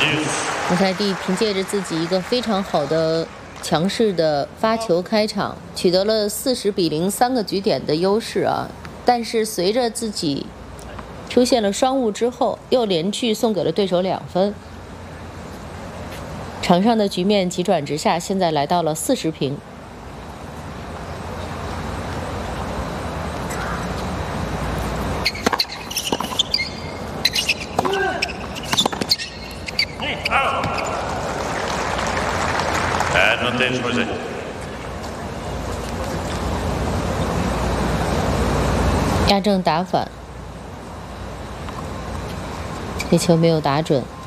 蒙泰蒂凭借着自己一个非常好的强势的发球开场，取得了40比0 3个局点的优势啊。但是随着自己出现了双误之后，又连续送给了对手2分。场上的局面急转直下，现在来到了40平。亚正打反，这球没有打准。